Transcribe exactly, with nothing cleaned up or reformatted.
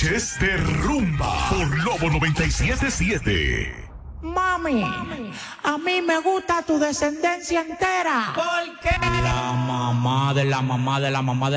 noches de rumba por Lobo noventa y siete punto siete. Mami, a mí me gusta tu descendencia entera. ¿Por qué? La mamá de la mamá de la mamá de